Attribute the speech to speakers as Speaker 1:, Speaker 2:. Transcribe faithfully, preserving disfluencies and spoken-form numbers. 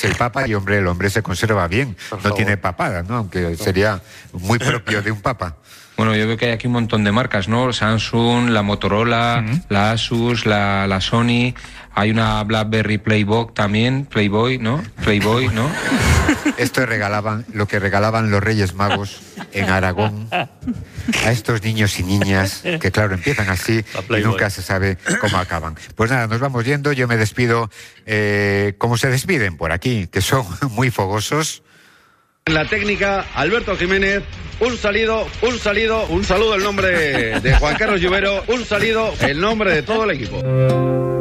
Speaker 1: el Papa y, hombre, el hombre se conserva bien.
Speaker 2: Por
Speaker 1: no
Speaker 2: favor.
Speaker 1: tiene papada, ¿no? Aunque sería muy propio de un Papa.
Speaker 3: Bueno, yo veo que hay aquí un montón de marcas, ¿no? Samsung, la Motorola, uh-huh. la Asus, la, la Sony, hay una BlackBerry Playboy también, Playboy, ¿no? Playboy, ¿no?
Speaker 1: Esto regalaban, lo que regalaban los Reyes Magos en Aragón a estos niños y niñas que, claro, empiezan así y nunca se sabe cómo acaban. Pues nada, nos vamos yendo, yo me despido eh, como se despiden por aquí, que son muy fogosos.
Speaker 4: En la técnica, Alberto Jiménez, un salido, un salido, un saludo en nombre de Juan Carlos Lluvero, un salido en nombre de todo el equipo.